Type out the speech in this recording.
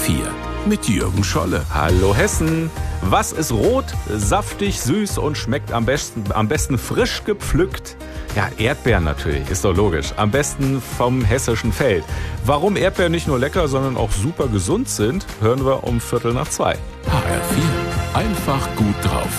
HR4 mit Jürgen Scholle. Hallo Hessen. Was ist rot, saftig, süß und schmeckt am besten frisch gepflückt? Ja, Erdbeeren natürlich, ist doch logisch. Am besten vom hessischen Feld. Warum Erdbeeren nicht nur lecker, sondern auch super gesund sind, hören wir um 13:45. HR4, einfach gut drauf.